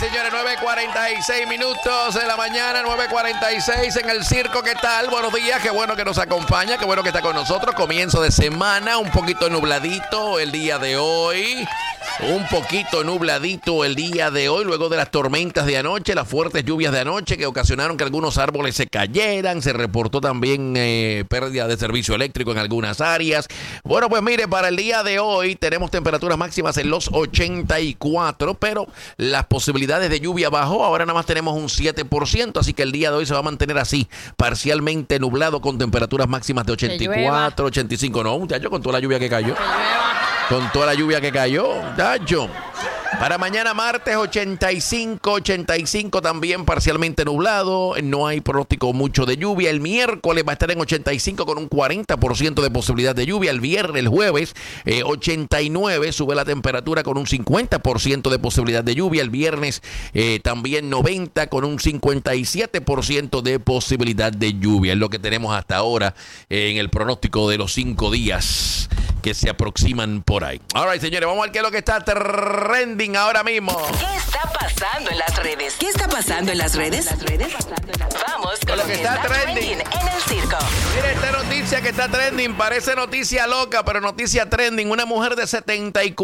señores, 9:46 minutos de la mañana, 9:46 en el circo. ¿Qué tal? Buenos días, qué bueno que nos acompaña, qué bueno que está con nosotros. Comienzo de semana, un poquito nubladito el día de hoy. Un poquito nubladito el día de hoy, luego de las tormentas de anoche, las fuertes lluvias de anoche que ocasionaron que algunos árboles se cayeran. Se reportó también pérdida de servicio eléctrico en algunas áreas. Bueno, pues mire, para el día de hoy tenemos temperaturas máximas en los 84, pero las posibilidades de lluvia bajó. Ahora nada más tenemos un 7%, así que el día de hoy se va a mantener así, parcialmente nublado con temperaturas máximas de 84, 85. No, muchacho, con toda la lluvia que cayó. Con toda la lluvia que cayó, muchacho. Para mañana martes 85 también parcialmente nublado, no hay pronóstico mucho de lluvia. El miércoles va a estar en 85 con un 40% de posibilidad de lluvia. El viernes, el jueves, 89, sube la temperatura con un 50% de posibilidad de lluvia. El viernes también 90 con un 57% de posibilidad de lluvia. Es lo que tenemos hasta ahora en el pronóstico de los 5 días que se aproximan por ahí. All right, señores, vamos a ver qué es lo que está trending ahora mismo. ¿Qué está pasando en las redes? ¿Qué está pasando en las redes? Vamos con lo que está trending en el circo. Mira esta noticia que está trending, parece noticia loca, pero noticia trending. Una mujer de 74